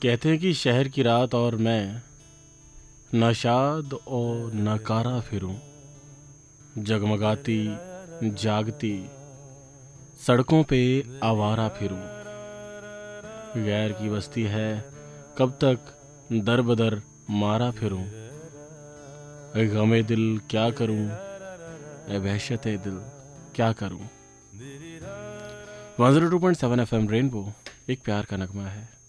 कहते हैं कि शहर की रात और मैं न शाद और न कारा फिरूं, जगमगाती जागती सड़कों पे आवारा फिरूं। गैर की बस्ती है, कब तक दर बदर मारा फिरूं। ए गमे दिल क्या करूं, ए वहशत दिल क्या करूं। 102.7 FM रेनबो एक प्यार का नगमा है।